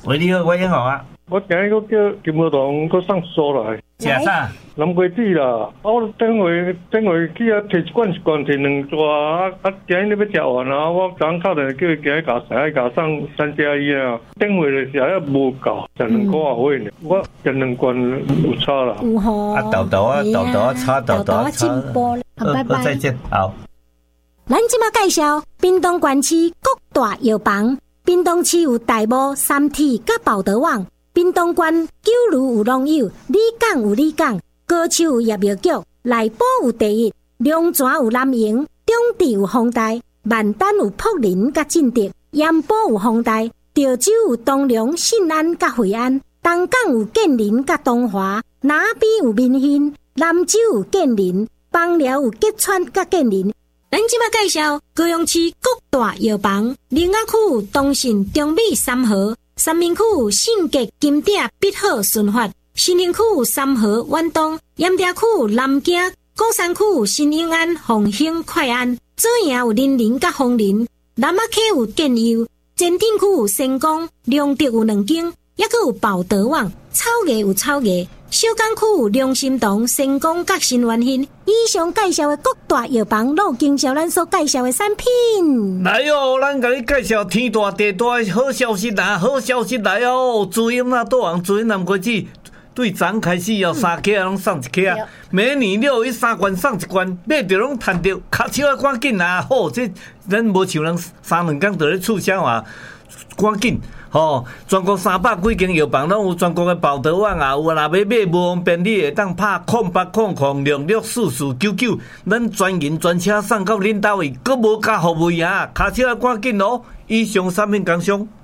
喂，你好，我英豪啊。 我今日叫金毛堂，佮送蔬来。 食啥？ 南瓜子啦，我等会去摕一罐摕2抓，今日你要食完啊，我刚敲电话叫伊今日甲送3加1啊，等会就食了无够，食2块啊位呢，我食2罐有差啦。 有吼。 啊，豆豆啊，差。 进步了，拜拜。 再见，好。 咱即马介绍屏东县市各大药房。屏东市有大埔、三体、甲宝德旺；屏东县九如有农友，里港有里港，高手有业药局，内埔有第一，龙泉有南营，中地有丰台，万丹有福林甲进德，盐埔有丰台，潮州有东龙、信安甲惠安，东港有建林甲东华，南边有民兴，南州有建林，枋寮有吉川甲建林。咱即马介绍高雄市各大药房，林雅区有东信、中美、三和，三明区有信格、金鼎、必好、顺发，新营区有三和、远东，盐埕区有南京，鼓山区有新永安、凤兴、快安，左营有林林甲丰林，南仔溪有建佑，前顶区有成功，良德有2间，也佫有宝德旺，草nghệ有草nghệ。小港区有良心堂、成功甲新元兴，以上介绍的各大药房，都经销咱所介绍的产品。 来哦，咱甲你介绍天大地大的好消息啦！好消息来哦！主音啊，大王主音南瓜子，对昨开始哦，3克拢送1克啊！每年6月3罐送1罐，买着拢趁着，卡手啊赶紧啊！好，这咱无像人3-2天就咧促销啊，赶紧！吼，全国300几间药房拢有全国的宝德旺啊，有若要买无方便，你会当拍0800664499，咱专营专车送到恁兜位，佫无加服务啊，卡车赶紧咯！以上产品工商。